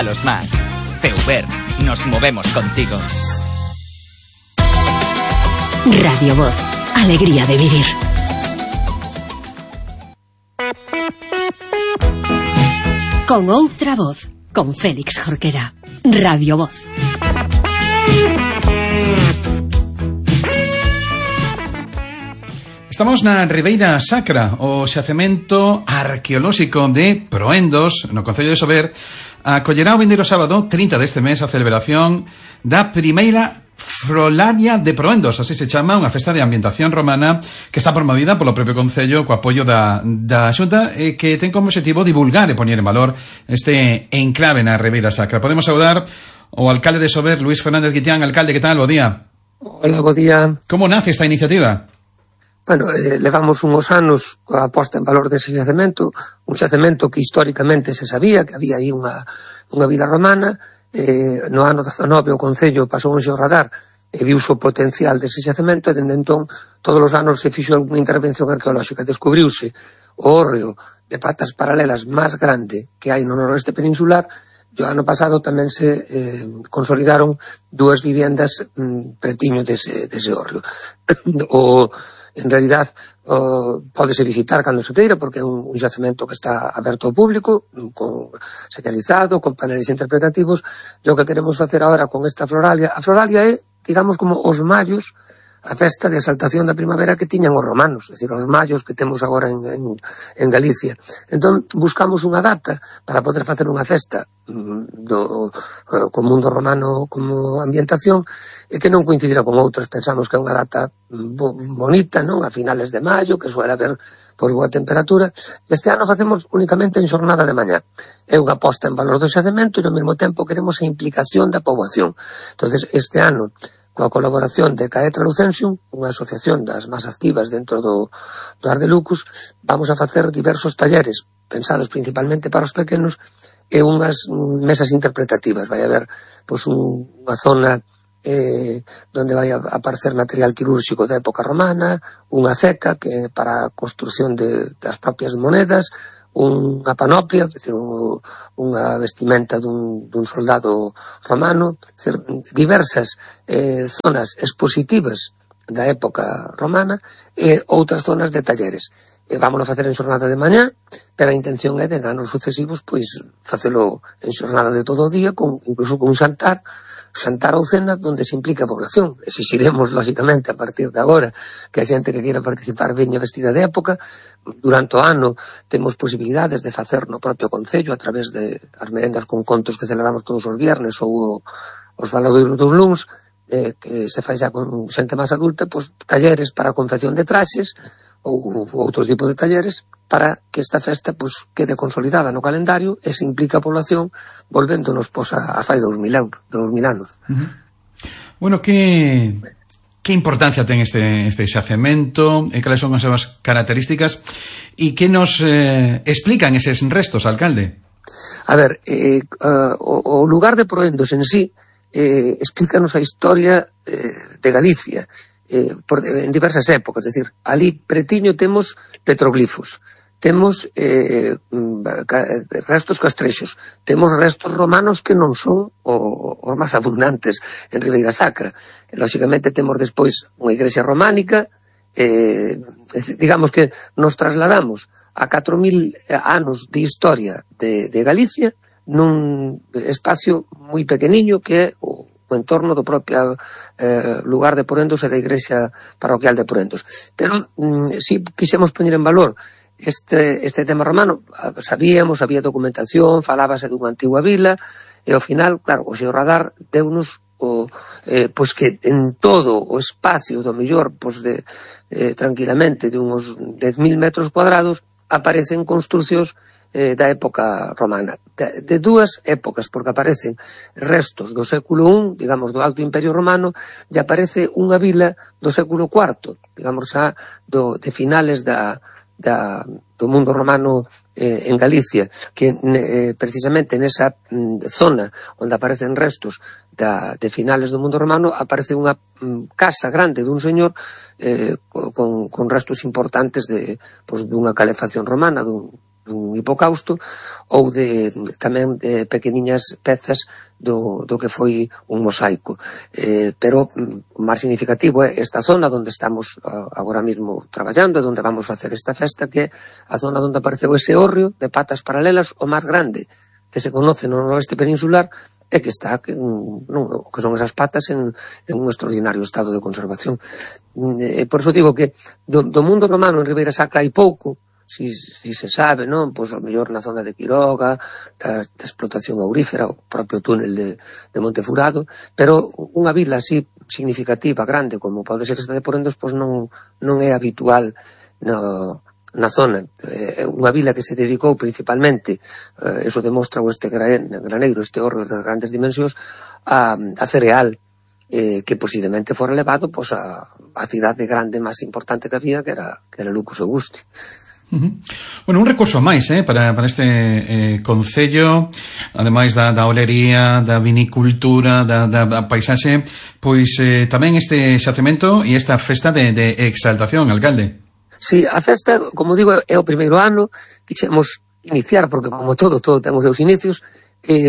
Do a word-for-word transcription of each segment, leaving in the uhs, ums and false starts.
A los más. Feuber, nos movemos contigo. Radio Voz, alegría de vivir. Con outra voz, con Félix Jorquera. Radio Voz. Estamos na Ribeira Sacra, o xacemento arqueolóxico de Proendos, no concello de Sober. Acollerá o vindeiro sábado, trinta deste mes, a celebración da primeira Frolaria de Proendos, así se chama, unha festa de ambientación romana que está promovida polo propio concello co apoio da, da Xunta e que ten como objetivo divulgar e poñer en valor este enclave na Ribeira Sacra. Podemos saudar o alcalde de Sober, Luís Fernández Guitián. Alcalde, que tal? Bo día. Hola, bo día. Como nace esta iniciativa? Bueno, eh, levamos uns anos a posta en valor dese xacemento, un xacemento que históricamente se sabía que había aí unha, unha vila romana. Eh, no ano dezanove o Concello pasou un xeorradar e viu o potencial dese xacemento e dende entón todos os anos se fixo algunha intervención arqueolóxica. Descubriuse o hórreo de patas paralelas máis grande que hai no noroeste peninsular e o ano pasado tamén se eh, consolidaron dúas viviendas mm, pretiño dese, dese hórreo. o En realidad, uh, pódese visitar cando se queira, porque é un, un xacemento que está aberto ao público, con, señalizado, con paneles interpretativos, e o que queremos facer agora con esta floralia. A floralia é, digamos, como os mallos, a festa de exaltación da primavera que tiñan os romanos, é dicir, os mallos que temos agora en, en, en Galicia. Entón, buscamos unha data para poder facer unha festa do, co mundo romano como ambientación e que non coincidira con outros. Pensamos que é unha data bo, bonita, non? A finales de maio, que suele haber por boa temperatura. Este ano facemos únicamente en xornada de mañá. É unha posta en valor do xacemento e ao mesmo tempo queremos a implicación da poboación. Entonces, este ano, coa colaboración de Caetra Lucensium, unha asociación das máis activas dentro do, do Ardelucus, vamos a facer diversos talleres, pensados principalmente para os pequenos, e unhas mesas interpretativas. Vai haber pois, un, unha zona eh, donde vai a aparecer material quirúrxico da época romana, unha ceca que para a construción de, das propias monedas, unha panoplia, é dicir, un, unha vestimenta dun, dun soldado romano, é dicir, diversas eh, zonas expositivas da época romana e outras zonas de talleres. E vámonos a facer en xornada de mañá, pero a intención é de en anos sucesivos pois facelo en xornada de todo o día, con, incluso con un xantar, xantar ou cena onde se implica a población. Exixiremos, lógicamente, a partir de agora que a xente que queira participar veña vestida de época. Durante o ano temos posibilidades de facer no propio Concello a través de as merendas con contos que celebramos todos os viernes ou os valadoiros dos luns, eh, que se fai xa con xente máis adulta, pois talleres para a confección de traxes ou outros tipos de talleres para que esta festa pues, quede consolidada no calendario e se implica a población volvéndonos pues, a, a fai dous mil anos. Uh-huh. Bueno, que que importancia ten este, este xacemento e cales son as súas características e que nos eh, explican eses restos, alcalde? A ver, eh, uh, o, o lugar de Proendos en sí eh, explícanos a historia eh, de Galicia eh, por, en diversas épocas, es decir, ali pretiño temos petroglifos, temos eh, restos castrexos, temos restos romanos que non son os máis abundantes en Ribeira Sacra. E, lógicamente temos despois unha igrexa románica, eh, digamos que nos trasladamos a catro mil anos de historia de, de Galicia nun espacio moi pequeniño que é o o entorno do propio eh, lugar de Proendos e da igrexa parroquial de Proendos. Pero mm, si quixemos poñer en valor este, este tema romano, sabíamos, había documentación, falábase dunha antigua vila, e ao final, claro, o xeorradar deunos o, eh, pois que en todo o espacio do mellor, pois de, eh, tranquilamente, de uns dez mil metros cuadrados, aparecen construcións eh, da época romana. De, de dúas épocas, porque aparecen restos do século I, digamos, do Alto Imperio Romano, e aparece unha vila do século cuarto, digamos, xa do, de finales da, da, do mundo romano eh, en Galicia, que eh, precisamente nesa mm, zona onde aparecen restos da, de finales do mundo romano, aparece unha mm, casa grande dun señor eh, con, con restos importantes de, pues, dunha calefacción romana, dun un hipocausto, ou de tamén de pequeniñas pezas do, do que foi un mosaico. Eh, pero o máis significativo é esta zona onde estamos uh, agora mesmo traballando, onde vamos facer esta festa, que é a zona onde apareceu ese hórreo de patas paralelas, o máis grande que se conoce no noroeste peninsular, e que está, que, non, que son esas patas en, en un extraordinario estado de conservación. Eh, por iso digo que do, do mundo romano en Ribeira Sacra hai pouco, si, si se sabe, non? Pois, ao mellor na zona de Quiroga, da, da explotación aurífera, o propio túnel de, de Montefurado, pero unha vila así significativa, grande, como pode ser esta de Porendos, pois non, non é habitual no, na zona. É unha vila que se dedicou principalmente, eh, eso demostra este graneiro, este hórreo de grandes dimensións, a, a cereal, eh, que posiblemente fora levado pois, a, a cidade grande máis importante que había, que era, que era Lucus Augusti. Uh-huh. Bueno, un recurso máis eh, para, para este eh, concello, ademais da, da olería, da vinicultura, da, da, da paisaxe, pois eh, tamén este xacemento e esta festa de, de exaltación, alcalde. Sí, a festa, como digo, é o primeiro ano, quixemos iniciar, porque como todo, todo temos os inicios, eh,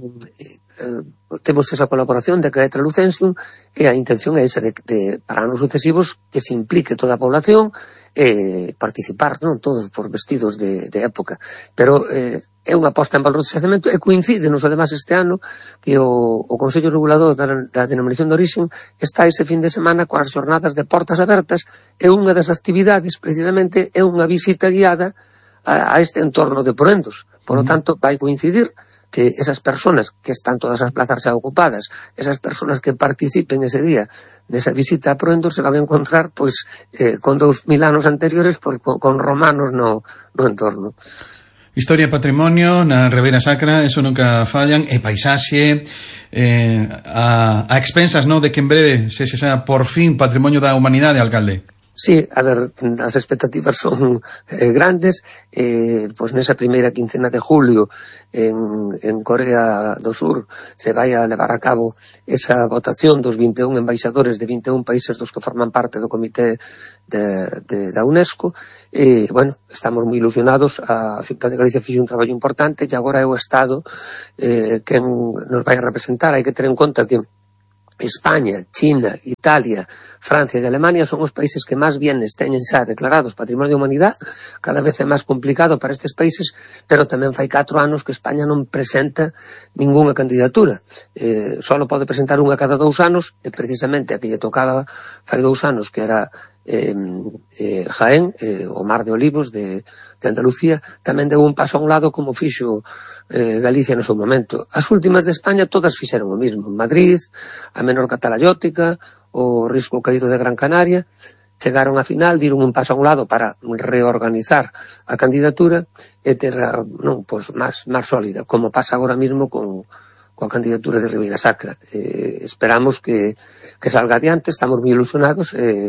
eh, temos esa colaboración de Caetra Lucensium, e a intención é esa de, de para anos sucesivos que se implique toda a población, eh, participar, non todos por vestidos de, de época, pero eh, é unha posta en valor do xacemento, e coincídenos además este ano que o, o Consello Regulador da, da Denominación de Origen está ese fin de semana coas xornadas de portas abertas, e unha das actividades precisamente é unha visita guiada a, a este entorno de Porendos. Por lo tanto, vai coincidir que esas personas que están todas as plazas xa ocupadas, esas personas que participen ese día nesa visita a Porendos, se van a encontrar pois eh, con dous mil anos anteriores por, con, con romanos no, no entorno. Historia e patrimonio na Ribeira Sacra, eso nunca fallan, e paisaxe, eh, a, a expensas, no, de que en breve se xa por fin patrimonio da humanidade, alcalde. Sí, a ver, as expectativas son eh, grandes, eh, pois nesa primeira quincena de julio en, en Corea do Sur se vai a levar a cabo esa votación dos vinte e un embaixadores de vinte e un países dos que forman parte do comité de, de, da UNESCO, e, bueno, estamos moi ilusionados. A Xunta de Galicia fixe un traballo importante, e agora é o Estado eh, que nos vai a representar. Hai que ter en conta que España, China, Italia, Francia e Alemania son os países que máis bienes teñen xa declarados Patrimonio de Humanidade. Cada vez é máis complicado para estes países, pero tamén fai catro anos que España non presenta ningunha candidatura. Eh, só pode presentar unha cada dous anos, e precisamente a que lle tocaba fai dous anos, que era eh, eh, Jaén, eh, o Mar de Olivos de, de Andalucía, tamén deu un paso a un lado como fixo eh, Galicia no seu momento. As últimas de España todas fixeron o mismo. Madrid, a Menorca Talayótica, o Risco Caído de Gran Canaria, chegaron a final, diron un paso a un lado para reorganizar a candidatura e ter non, pois, máis, máis sólida, como pasa agora mismo con coa candidatura de Ribeira Sacra. Eh, esperamos que, que salga adiante, estamos moi ilusionados. Eh,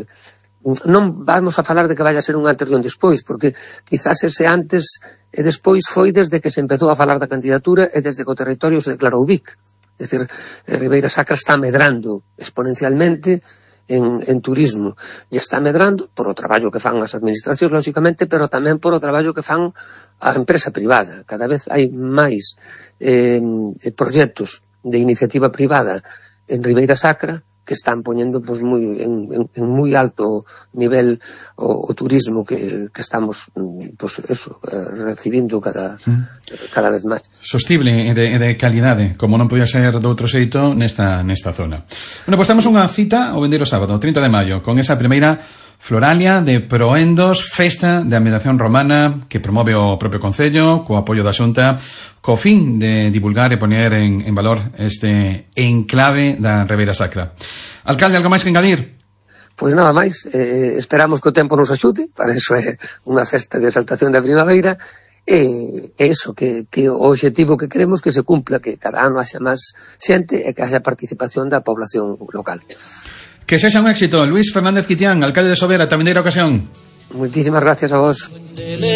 non vamos a falar de que vaya a ser un antes e un despois, porque quizás ese antes e despois foi desde que se empezou a falar da candidatura e desde que o territorio se declarou B I C. É dicir, Ribeira Sacra está medrando exponencialmente en, en turismo, e está medrando por o traballo que fan as administracións, lógicamente, pero tamén por o traballo que fan a empresa privada. Cada vez hai máis eh, proxectos de iniciativa privada en Ribeira Sacra que están poñendo pues, muy, en, en, en moi alto nivel o, o turismo que, que estamos pues, eso, eh, recibindo cada, mm. cada vez máis. Sostible e de, de calidade, como non podía ser de outro xeito nesta, nesta zona. Bueno, pois pues, temos unha cita o vendeiro sábado, trinta de maio, con esa primeira Floralia de Proendos, festa de ambientación romana que promove o propio Concello, co apoio da Xunta, co fin de divulgar e poñer en, en valor este enclave da Ribeira Sacra. Alcalde, algo máis que engadir? Pois nada máis, eh, esperamos que o tempo nos axude, para iso é unha festa de exaltación da primavera, e é iso, que, que o obxectivo que queremos que se cumpla, que cada ano haxa máis xente e que haxa participación da población local. Que sexa un éxito. Luis Fernández Quitián, alcalde de Sobera, tamén deira ocasión. Moitísimas gracias a vos.